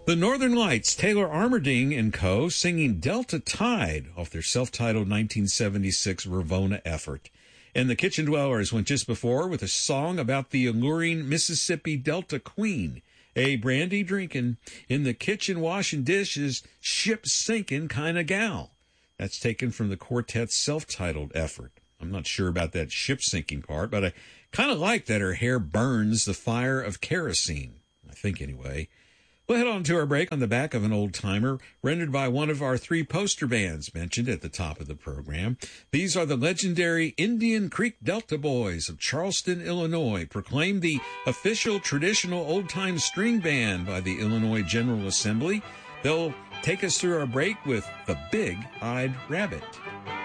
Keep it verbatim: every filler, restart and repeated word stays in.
The Northern Lights, Taylor Armerding and co. singing Delta Tide off their self-titled nineteen seventy-six Ravona effort. And the Kitchen Dwellers went just before with a song about the alluring Mississippi Delta Queen, a brandy drinking, in the kitchen washing dishes, ship sinking kind of gal. That's taken from the quartet's self-titled effort. I'm not sure about that ship sinking part, but I kind of like that her hair burns the fire of kerosene. I think anyway. We'll head on to our break on the back of an old-timer, rendered by one of our three poster bands mentioned at the top of the program. These are the legendary Indian Creek Delta Boys of Charleston, Illinois, proclaimed the official traditional old-time string band by the Illinois General Assembly. They'll take us through our break with The Big-Eyed Rabbit.